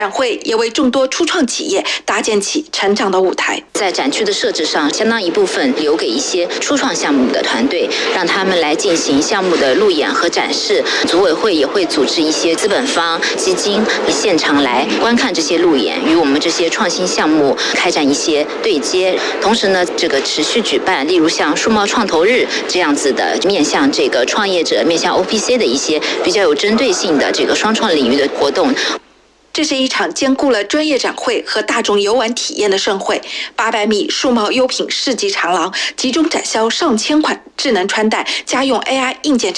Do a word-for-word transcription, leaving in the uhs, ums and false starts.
展会也为众多初创企业搭建起成长的舞台。 在展区的设置上，相当一部分留给一些初创项目的团队，让他们来进行项目的路演和展示。组委会也会组织一些资本方、基金现场来观看这些路演，与我们这些创新项目开展一些对接。同时呢，这个持续举办，例如像数贸创投日这样子的面向这个创业者、面向 O P C 的一些比较有针对性的这个双创领域的活动。 这是一场兼顾了专业展会和大众游玩体验的盛会。八百米数贸优品市集长廊集中展销上千款智能穿戴、家用 A I 硬件产